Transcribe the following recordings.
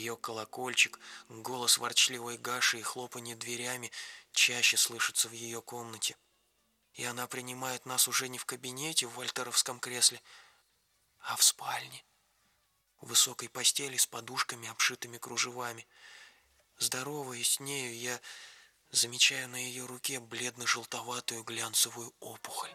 Ее колокольчик, голос ворчливой Гаши и хлопанье дверями чаще слышатся в ее комнате. И она принимает нас уже не в кабинете в вольтеровском кресле, а в спальне. В высокой постели с подушками, обшитыми кружевами. Здороваясь с нею, я замечаю на ее руке бледно-желтоватую глянцевую опухоль.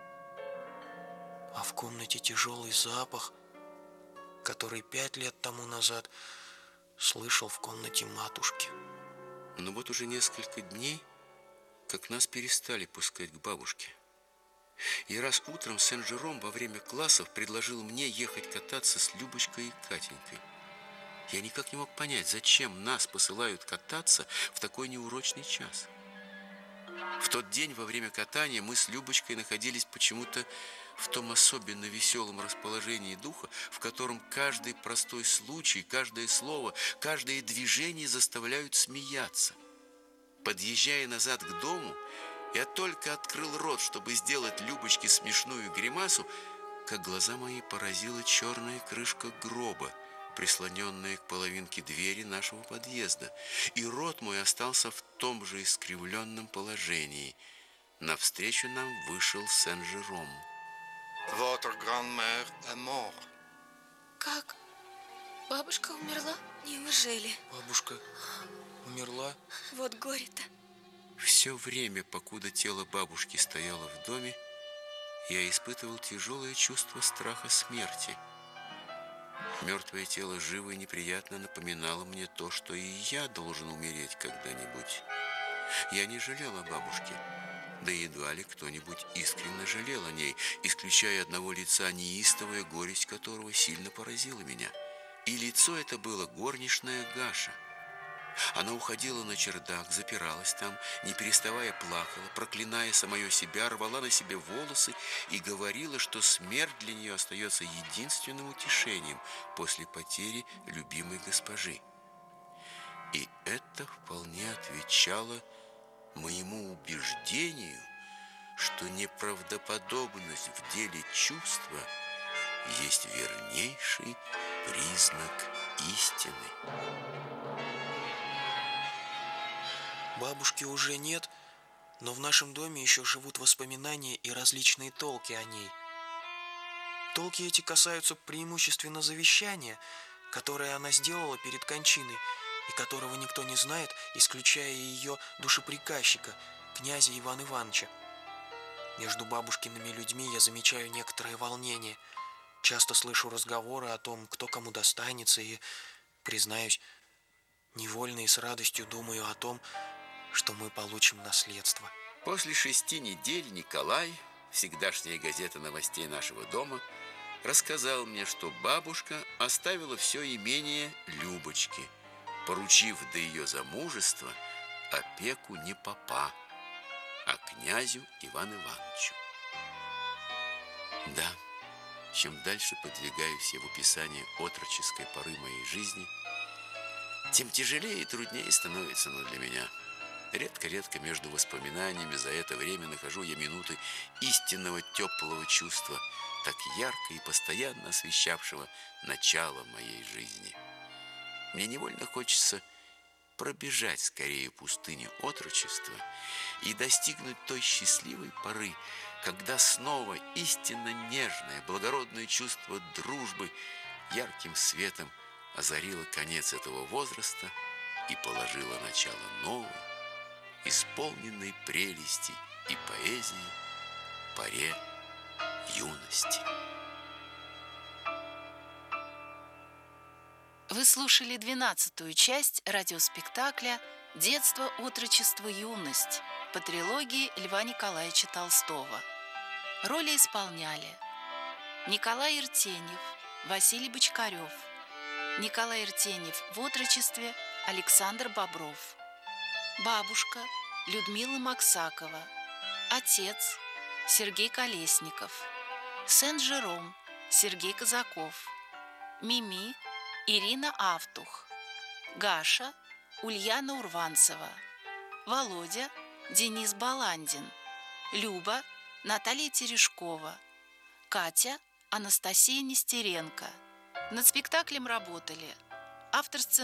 А в комнате тяжелый запах, который 5 лет тому назад слышал в комнате матушки. Но вот уже несколько дней, как нас перестали пускать к бабушке. И раз утром Сен-Жером во время классов предложил мне ехать кататься с Любочкой и Катенькой. Я никак не мог понять, зачем нас посылают кататься в такой неурочный час. В тот день во время катания мы с Любочкой находились почему-то в том особенно веселом расположении духа, в котором каждый простой случай, каждое слово, каждое движение заставляют смеяться. Подъезжая назад к дому, я только открыл рот, чтобы сделать Любочке смешную гримасу, как глаза мои поразила черная крышка гроба, прислоненная к половинке двери нашего подъезда, и рот мой остался в том же искривленном положении. Навстречу нам вышел Сен-Жером. Votre grand-mère est morte. Как? Бабушка умерла? Неужели? Бабушка умерла? Вот горе-то. Все время, покуда тело бабушки стояло в доме, я испытывал тяжелое чувство страха смерти. Мертвое тело живо и неприятно напоминало мне то, что и я должен умереть когда-нибудь. Я не жалел о бабушке, да едва ли кто-нибудь искренне жалел о ней, исключая одного лица, неистовая горесть которого сильно поразила меня. И лицо это было горничная Гаша. Она уходила на чердак, запиралась там, не переставая плакала, проклиная самое себя, рвала на себе волосы и говорила, что смерть для нее остается единственным утешением после потери любимой госпожи. И это вполне отвечало моему убеждению, что неправдоподобность в деле чувства есть вернейший признак истины. Бабушки уже нет, но в нашем доме еще живут воспоминания и различные толки о ней. Толки эти касаются преимущественно завещания, которое она сделала перед кончиной, и которого никто не знает, исключая ее душеприказчика, князя Ивана Ивановича. Между бабушкиными людьми я замечаю некоторое волнение. Часто слышу разговоры о том, кто кому достанется, и, признаюсь, невольно и с радостью думаю о том, что мы получим наследство. После 6 недель Николай, всегдашняя газета новостей нашего дома, рассказал мне, что бабушка оставила все имение Любочке, поручив до ее замужества опеку не попа, а князю Ивану Ивановичу. Да, чем дальше подвигаюсь я в описании отроческой поры моей жизни, тем тяжелее и труднее становится оно для меня. Редко-редко между воспоминаниями за это время нахожу я минуты истинного теплого чувства, так ярко и постоянно освещавшего начало моей жизни. Мне невольно хочется пробежать скорее пустыню отрочества и достигнуть той счастливой поры, когда снова истинно нежное, благородное чувство дружбы ярким светом озарило конец этого возраста и положило начало новой, исполненной прелести и поэзии поре юности. Вы слушали 12-ю часть радиоспектакля «Детство, отрочество, юность» по трилогии Льва Николаевича Толстого. Роли исполняли Николай Иртеньев, Василий Бочкарев, Николай Иртеньев в отрочестве, Александр Бобров, бабушка Людмила Максакова, отец Сергей Колесников, Сен-Жером Сергей Казаков, Мими Ирина Автух, Гаша Ульяна Урванцева, Володя Денис Баландин, Люба Наталья Терешкова, Катя Анастасия Нестеренко. Над спектаклем работали автор сценария